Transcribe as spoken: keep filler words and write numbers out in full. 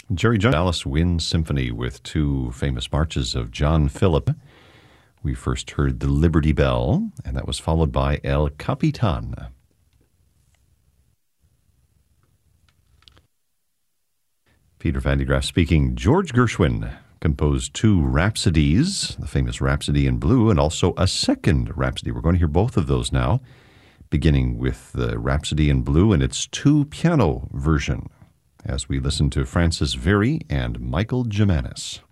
Jerry John Dallas Wind Symphony with two famous marches of John Philip. We first heard the Liberty Bell, and that was followed by El Capitan. Peter Van de Graaff speaking. George Gershwin composed two Rhapsodies, the famous Rhapsody in Blue, and also a second Rhapsody. We're going to hear both of those now, beginning with the Rhapsody in Blue and its two-piano version, as we listen to Francis Very and Michael Gimanis.